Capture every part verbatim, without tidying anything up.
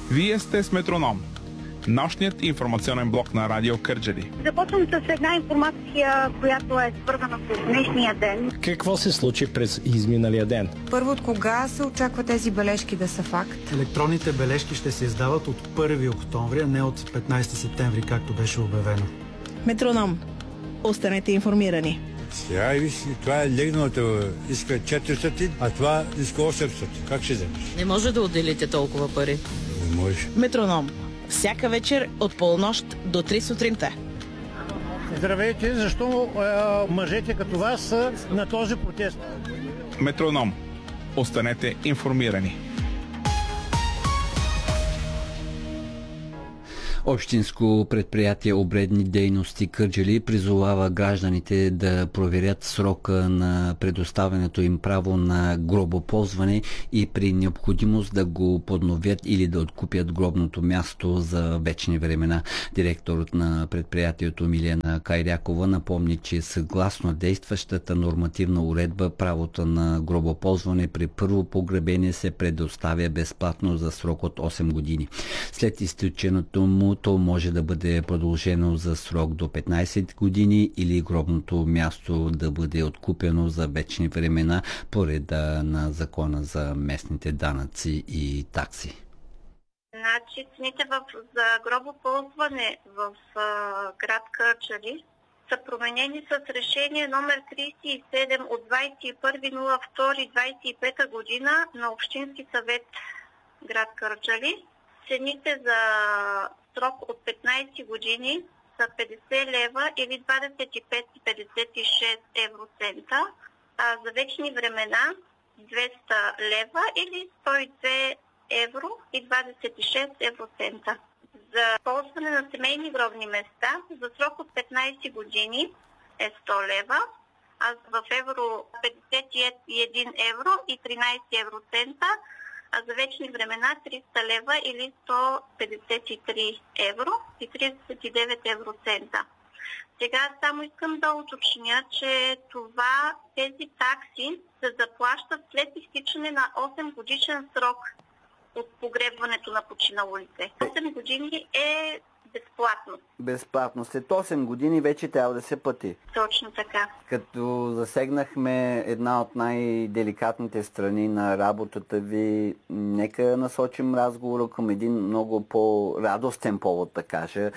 Вие сте с Метроном, нощният информационен блок на Радио Кърджали. Започвам с една информация, която е свързана с днешния ден. Какво се случи през изминалия ден? Първо, от кога се очаква тези бележки да са факт? Електронните бележки ще се издават от първи октомври, а не от петнайсети септември, както беше обявено. Метроном. Останете информирани. Сега и виж, това е легналото, иска четиристотин, а това иска осемстотин. Как ще вземеш? Не може да отделите толкова пари. Не може. Метроном. Всяка вечер от полунощ до три сутринта. Здравейте, защо е, мъжете като вас са на този протест? Метроном. Останете информирани. Общинско предприятие Обредни дейности Кърджали призовава гражданите да проверят срока на предоставянето им право на гробоползване и при необходимост да го подновят или да откупят гробното място за вечни времена. Директорът на предприятието Милена Кайрякова напомни, че съгласно действащата нормативна уредба правото на гробоползване при първо погребение се предоставя безплатно за срок от осем години. След изтичането му то може да бъде продължено за срок до петнайсет години или гробното място да бъде откупено за вечни времена по реда на закона за местните данъци и такси. Значи цените в, за гробоползване в а, град Кърджали са променени с решение номер трийсет и седем от двайсет и първи февруари двайсет и пета година на Общински съвет град Кърджали. Цените за срок от петнайсет години са петдесет лева или двадесет и пет цяло петдесет и шест евроцента, а за вечни времена двеста лева или сто и две евро и двадесет и шест евроцента. За ползване на семейни гробни места за срок от петнайсет години е сто лева, а в евро петдесет и един евро и тринайсет евроцента, а за вечни времена триста лева или сто петдесет и три евро и тридесет и девет евроцента. Сега само искам да уточня, че това, тези такси се заплащат след изтичане на осем годишен срок от погребването на починалите. осем години е безплатно. Безплатно. След осем години вече трябва да се плати. Точно така. Като засегнахме една от най-деликатните страни на работата ви, нека насочим разговора към един много по-радостен повод, да кажа,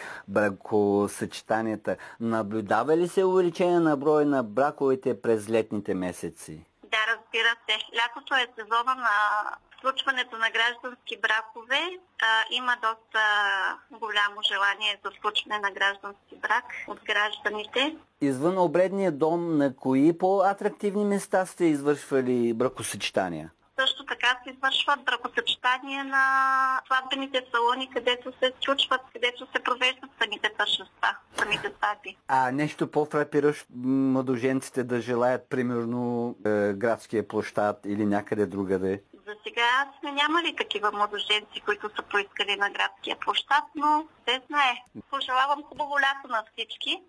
бракосъчетанията. Наблюдава ли се увеличение на броя на браковете през летните месеци? Да, разбира се. Лятото е сезона на сключването на граждански бракове. А, има доста голямо желание за сключване на граждански брак от гражданите. Извън обредния дом, на кои по-атрактивни места сте извършвали бракосъчетания? Също така се извършват бракосъчетания на сватбените салони, където се сключват, където се провеждат самите тържества, самите сватби. А нещо по-фрапиращо младоженците да желаят, примерно, е, градския площад или някъде другаде? За сега сме нямали такива младоженци, които са поискали на градския площад, но се знае. Пожелавам хубаво лято на всички.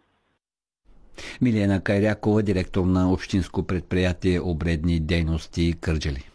Милена Кайрякова, директор на Общинско предприятие Обредни дейности Кърджали.